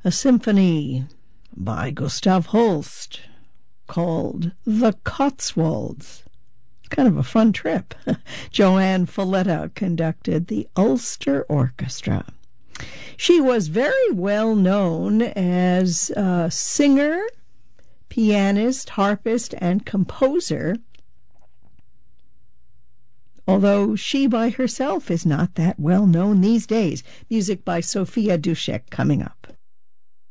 a symphony by Gustav Holst called The Cotswolds. Kind of a fun trip. Joanne Falletta conducted the Ulster Orchestra. She was very well known as a singer, pianist, harpist, and composer, although she by herself is not that well known these days. Music by Sophia Dushek coming up.